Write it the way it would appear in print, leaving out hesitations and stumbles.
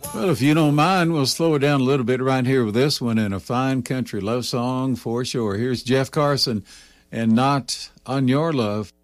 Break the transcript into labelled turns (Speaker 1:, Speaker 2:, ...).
Speaker 1: Well, if you don't mind, we'll slow it down a little bit right here with this one in a fine country love song for sure. Here's Jeff Carson and Not on Your Love.